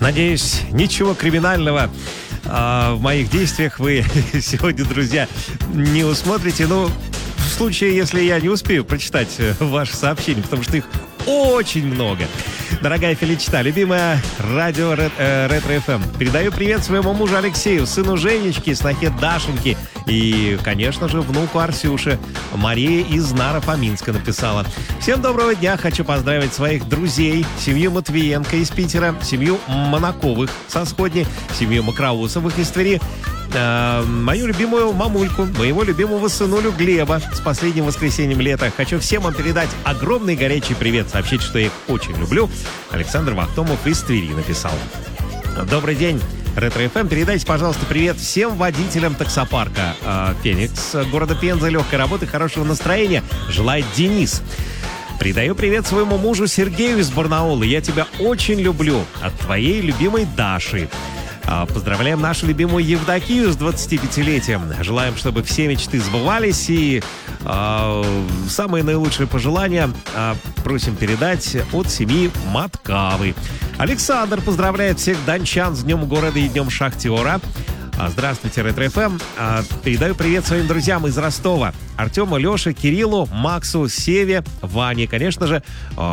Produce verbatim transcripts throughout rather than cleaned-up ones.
Надеюсь, ничего криминального а, в моих действиях вы сегодня, друзья, не усмотрите. Ну, в случае, если я не успею прочитать ваши сообщения, потому что их очень много. Дорогая Феличита, любимая радио Ретро-эф эм, передаю привет своему мужу Алексею, сыну Женечки, снохе Дашеньки и, конечно же, внуку Арсюше. Мария из Наро-Фоминска написала. Всем доброго дня, хочу поздравить своих друзей, семью Матвиенко из Питера, семью Монаковых со Сходни, семью Макроусовых из Твери, э, мою любимую мамульку, моего любимого сынулю Глеба с последним воскресеньем лета. Хочу всем вам передать огромный горячий привет, сообщить, что я их очень люблю. Александр Вахтомов из Твери написал. Добрый день, Ретро-эф эм. Передайте, пожалуйста, привет всем водителям таксопарка э, «Феникс» города Пенза. Легкой работы, хорошего настроения желает Денис. Передаю привет своему мужу Сергею из Барнаула. Я тебя очень люблю. От твоей любимой Даши. Поздравляем нашу любимую Евдокию с двадцатипятилетием. Желаем, чтобы все мечты сбывались. И э, самые наилучшие пожелания э, просим передать от семьи Маткавы. Александр поздравляет всех дончан с Днем города и Днем шахтера. Здравствуйте, Ретро-эф эм. Передаю привет своим друзьям из Ростова. Артему, Леше, Кириллу, Максу, Севе, Ване. Конечно же,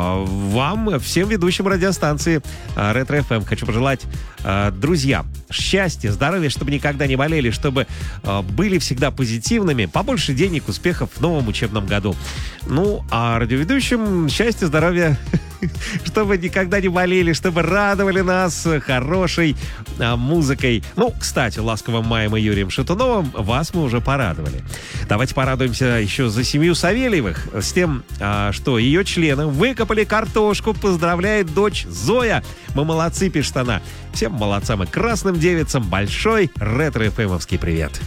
вам, всем ведущим радиостанции Ретро-эф эм. Хочу пожелать, друзья, счастья, здоровья, чтобы никогда не болели, чтобы были всегда позитивными, побольше денег, успехов в новом учебном году. Ну, а радиоведущим счастья, здоровья, чтобы никогда не болели, чтобы радовали нас хорошей а, музыкой. Ну, кстати, «Ласковым маем» и Юрием Шатуновым вас мы уже порадовали. Давайте порадуемся еще за семью Савельевых с тем, а, что ее члены выкопали картошку. Поздравляет дочь Зоя. Мы молодцы, пишет она. Всем молодцам и красным девицам большой ретро-эф эм-овский привет.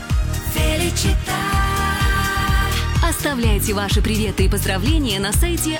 Оставляйте ваши приветы и поздравления на сайте